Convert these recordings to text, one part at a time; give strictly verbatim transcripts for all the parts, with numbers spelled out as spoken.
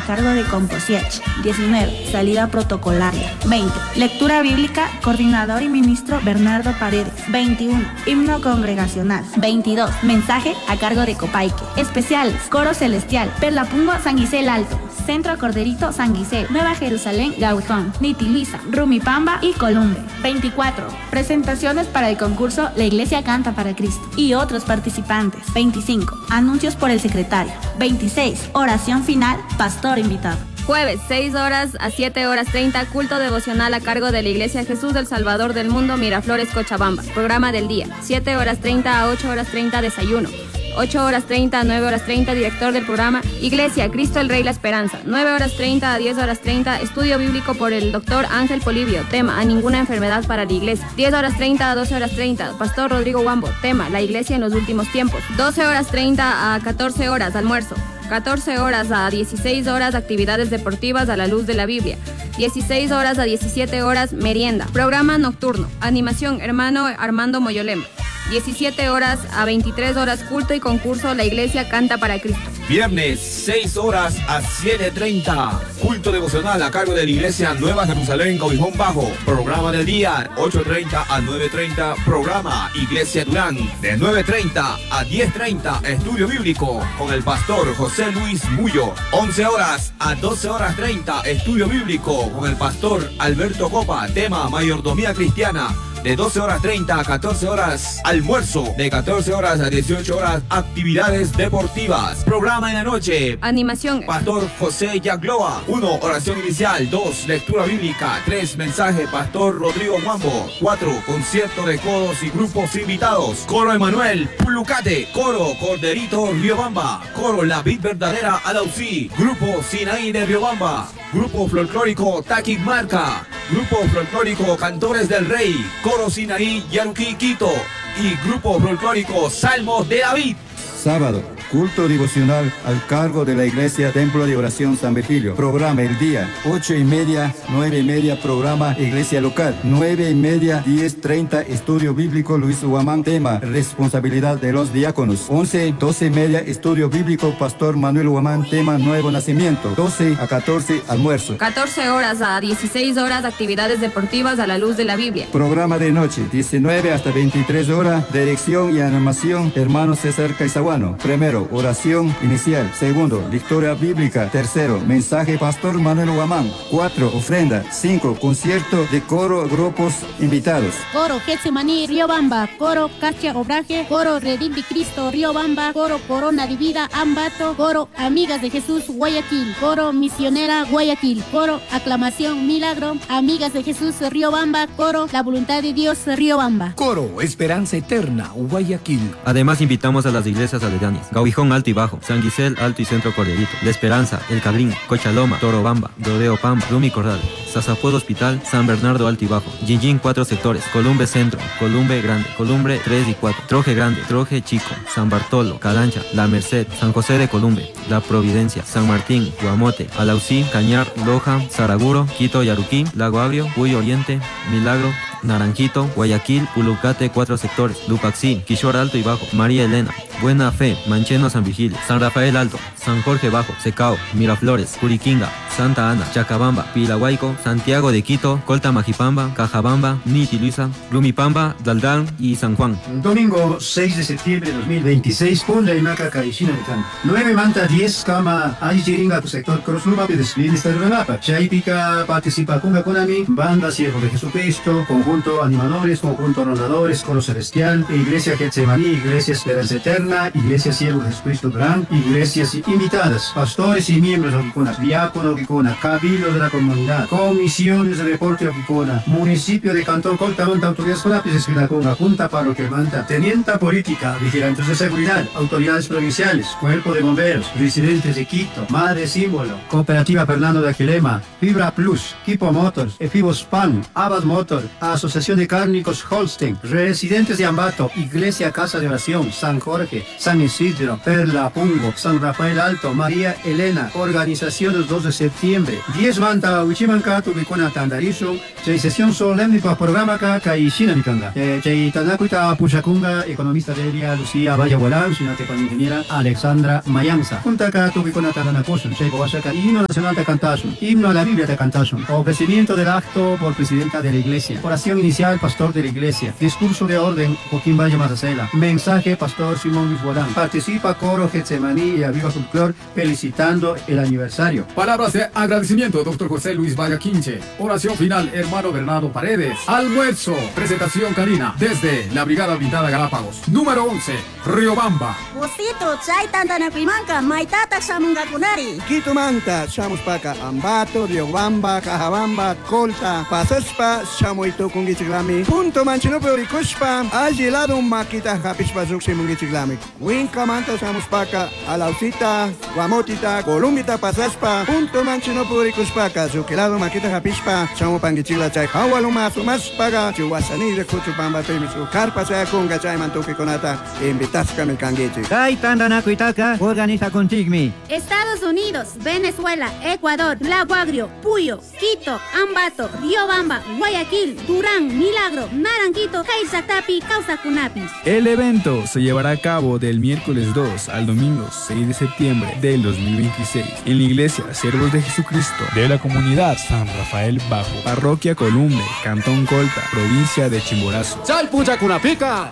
cargo de Composiech. diecinueve. Salida protocolaria. veinte. Lectura bíblica, coordinador y ministro Bernardo Paredes. veintiuno. Himno congregacional. veintidós. Mensaje a cargo de Copaique. Especiales, Coro Celestial, Perlapungo, San Gisel Alto, Centro Corderito, San Gisel, Nueva Jerusalén, Gaujón, Niti Luisa, Rumipamba y Columbe. veinticuatro. Presentaciones para el concurso La Iglesia Canta para Cristo y otros participantes. veinticinco. Anuncios por el secretario. veintiséis. Oración final, pastor invitado. Jueves, seis horas a siete horas treinta, culto devocional a cargo de la Iglesia Jesús del Salvador del Mundo, Miraflores, Cochabamba. Programa del día, siete horas treinta a ocho horas treinta, desayuno. ocho horas treinta a nueve horas treinta, director del programa, Iglesia, Cristo el Rey, la Esperanza. nueve horas treinta a diez horas treinta, estudio bíblico por el doctor Ángel Polibio, tema, a ninguna enfermedad para la Iglesia. diez horas treinta a doce horas treinta, pastor Rodrigo Wambo, tema, la Iglesia en los últimos tiempos. doce horas treinta a catorce horas, almuerzo. catorce horas a dieciséis horas, actividades deportivas a la luz de la Biblia. dieciséis horas a diecisiete horas, merienda. Programa nocturno, animación, hermano Armando Moyolema. diecisiete horas a veintitrés horas, culto y concurso La Iglesia Canta para Cristo. Viernes, seis horas a siete treinta, culto devocional a cargo de la Iglesia Nueva Jerusalén, Cobijón Bajo. Programa del día, ocho treinta a nueve treinta, programa Iglesia Durán. De nueve treinta a diez treinta, estudio bíblico con el pastor José Luis Mullo. once horas a doce horas treinta, estudio bíblico con el pastor Alberto Copa, tema mayordomía cristiana. De doce horas treinta a catorce horas, almuerzo. De catorce horas a dieciocho horas, actividades deportivas. Programa en la noche, animación, pastor José Yagloa. uno. Oración inicial. dos. Lectura bíblica. tres. Mensaje, pastor Rodrigo Wambo. cuatro. Concierto de coros y grupos invitados. Coro Emanuel Pulucate. Coro Corderito Riobamba. Coro La Vid Verdadera Alausí. Grupo Sinaí de Riobamba. Grupo folclórico Taquic Marca. Grupo folclórico Cantores del Rey. Coro Sinaí Yaruquí Quito. Y Grupo folclórico Salmos de David. Sábado, culto devocional al cargo de la Iglesia Templo de Oración San Virgilio. Programa el día, ocho y media, nueve y media, programa Iglesia Local. nueve y media, diez treinta, estudio bíblico Luis Huamán, tema, responsabilidad de los diáconos. once, doce y media, estudio bíblico Pastor Manuel Huamán, tema, nuevo nacimiento. doce a catorce, almuerzo. catorce horas a dieciséis horas, actividades deportivas a la luz de la Biblia. Programa de noche, diecinueve hasta veintitrés horas, dirección y animación, hermano César Caizaguano. Primero, oración inicial. Segundo, lectura bíblica. Tercero, mensaje pastor Manuel Huamán. Cuatro, ofrenda. Cinco, concierto de coro, grupos invitados. Coro Getsemaní, Riobamba. Coro Cacha Obraje. Coro Redim de Cristo, Riobamba. Coro Corona de Vida, Ambato. Coro Amigas de Jesús, Guayaquil. Coro Misionera, Guayaquil. Coro Aclamación, Milagro. Amigas de Jesús, Riobamba. Coro La Voluntad de Dios, Riobamba. Coro Esperanza Eterna, Guayaquil. Además invitamos a las iglesias aledañas: Gaujón Alto y Bajo, San Gisel Alto y Centro Corderito, La Esperanza, El Cabrín, Cochaloma, Torobamba, Rodeo Pamba, Rumi Corral, Sazapod Hospital, San Bernardo Alto y Bajo, Jinjin cuatro sectores, Columbe Centro, Columbe Grande, Columbre tres y cuatro, Troje Grande, Troje Chico, San Bartolo, Calancha, La Merced, San José de Columbe, La Providencia, San Martín, Guamote, Alausí, Cañar, Loja, Saraguro, Quito, Yaruquí, Lago Agrio, Puy Oriente, Milagro, Naranjito, Guayaquil, Pulucate cuatro sectores, Lupaxí, Quixor Alto y Bajo, María Elena, Buena Fe, Mancheno San Vigilio, San Rafael Alto, San Jorge Bajo, Secao, Miraflores, Curiquinga, Santa Ana, Chacabamba, Pilahuayco, Santiago de Quito, Colta Majipamba, Cajabamba, Niti Luisa, Rumipamba, Daldán y San Juan. Domingo seis de septiembre de dos mil veintiséis, Punda y Maca Caixina de Can. nueve Manta diez Cama Aichiringa, tu sector Crosluba, Bienestar de Renapa. Chaipica participa Kunga Konami, Banda Siervo de Jesucristo, Conjunto Animadores, Conjunto Rondadores, Coro Celestial, Iglesia Getsemaní, Iglesia Esperanza Eterna, Iglesia Siervo de Jesucristo Gran, Iglesias invitadas, pastores y miembros de Oquicona, diácono Oquicona, cabildo de la comunidad, comisiones de deporte Oquicona, municipio de Cantón Colta, Manta, autoridades colápices de la Conga, Junta Parroquial Manta, tenienta política, vigilantes de seguridad, autoridades provinciales, cuerpo de bomberos, residentes de Quito, madre símbolo, cooperativa Fernando de Aquilema, Fibra Plus, Kipo Motors, Efibos Pan, Abad Motor, Asociación de Cárnicos Holstein, residentes de Ambato, Iglesia Casa de Oración, San Jorge, San Isidro, Perla Pungo, San Rafael Alto, María Elena, Organizaciones dos de septiembre. septiembre. diez manta Uchimanka tubikuna tandarisum. Chay sesión solemne para programa ka kai Shinamikanga. Chay tanakuita Puchakunga, economista de ella Lucía Vallagualán, sinate con ingeniera Alexandra Mayanza. Junta ka tubikuna tandanakosun. Chay Kowasaka, himno nacional de Cantasun. Himno a la Biblia de Cantasun. Ofrecimiento del acto por presidenta de la iglesia. Oración inicial, pastor de la iglesia. Discurso de orden, Joaquín Valle Mazacela. Mensaje, pastor Simón Luis Guadán. Participa coro Getsemaní y Aviva Folclor felicitando el aniversario. Palabras de agradecimiento, doctor José Luis Valla Quinche. Oración final, hermano Bernardo Paredes. Almuerzo, presentación canina desde la Brigada Blindada Galápagos. Número once, Riobamba. Bosito, chay tantanapimanka, maitata samungakunari. Quito manta, chamos paca, Ambato, Riobamba, Cajabamba, Colta, Pasaspa, chamoito kungichiglami. Punto manchinope oricuspa, agilado maquita japispa zuxi mungichiglami. Winca manta, chamos paca, Alausita, Guamotita, Columbita, Pasaspa, punto manchinope oricuspaca, zuquilado maquita japispa, chamo pangichigla chay, Hawaluma, sumas paga, chuasani de Cuchupamba, Pemisu, Carpa, chay, Kunga, chay, mantoque conata, invitasca mi canguichi. Kai Tandanakuitaka, organiza contigmi. Estados Unidos, Venezuela, Ecuador, Lago Agrio, Puyo, Quito, Ambato, Riobamba, Guayaquil, Durán, Milagro, Naranquito, Caizatapi, Causacunapi. El evento se llevará a cabo del miércoles dos al domingo seis de septiembre del dos mil veintiséis en la iglesia Siervos de Jesucristo de la comunidad San Rafael Bajo, Parroquia Columbe, Cantón Colta, provincia de Chimborazo. ¡Salpucha Cunapica!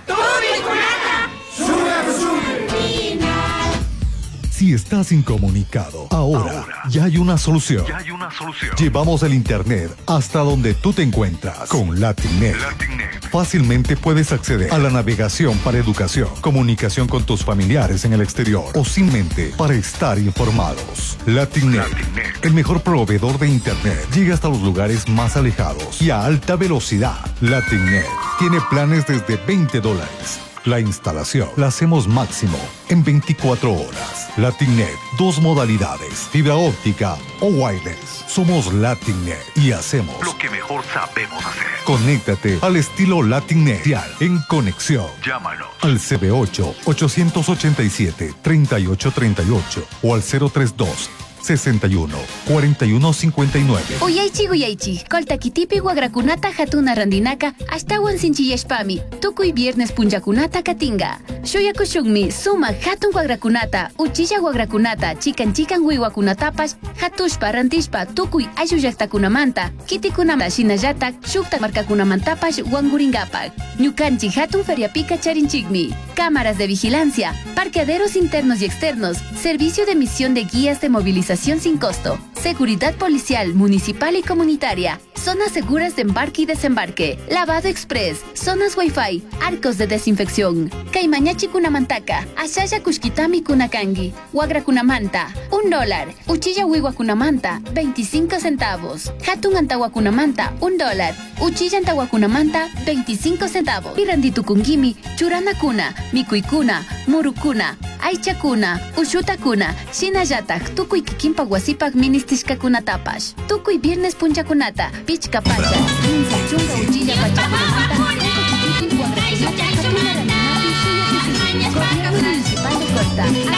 Si estás incomunicado, ahora, ahora ya hay una solución. Ya hay una solución. Llevamos el internet hasta donde tú te encuentras con Latinnet. Latinnet. Fácilmente puedes acceder a la navegación para educación, comunicación con tus familiares en el exterior o simplemente para estar informados. Latinnet, Latinnet, el mejor proveedor de internet, llega hasta los lugares más alejados y a alta velocidad. Latinnet tiene planes desde veinte dólares. La instalación la hacemos máximo en veinticuatro horas. Latinnet, dos modalidades, fibra óptica o wireless. Somos Latinnet y hacemos lo que mejor sabemos hacer. Conéctate al estilo Latinnet en conexión. Llámanos al C B ocho, ochocientos ochenta y siete, treinta y ocho treinta y ocho o al cero treinta y dos, sesenta y uno, cuarenta y uno cincuenta y nueve. Uyaychi guyaychi, kolta kitipi guagrakunata hatuna randinaka, hasta wan sinchiyashpami, tukuy viernes punchakunata katinga. Shoyakushunmi, suma hatun guagrakunata, uchilla guagrakunata, chikan chikan wiwakunatapas, hatushpa rantishpa, tukuy ayuyaktakunamanta, kitikunama shinayatak, shukta markakunamantapas, wanguringapak. Ñukanchi hatun feriapika charinchigmi. Cámaras de vigilancia, parqueaderos internos y externos, servicio de emisión de guías de movilización sin costo, seguridad policial, municipal y comunitaria, zonas seguras de embarque y desembarque, lavado express, zonas wifi, arcos de desinfección. Caimañachi kunamantaka, ashaya kushkitami kunakangi, wagra kunamanta, un dólar, uchilla wiwa kunamanta, veinticinco centavos, hatun antawa kunamanta, un dólar, uchilla antawa kunamanta, veinticinco centavos. Iranditu kungimi, churana kuna, mikuikuna, murukuna, aichakuna, ushutakuna, shinayatak, tukuy kikimpa wasipak ministishkakunatapash, tukuy viernes punchakunata, pichka pacha, minsa chunga uchilla pachakunamanta, tukuy kikimpa guagrakunata, hatuna rananapi, shuya kikimpa, gobierno municipal de Costa.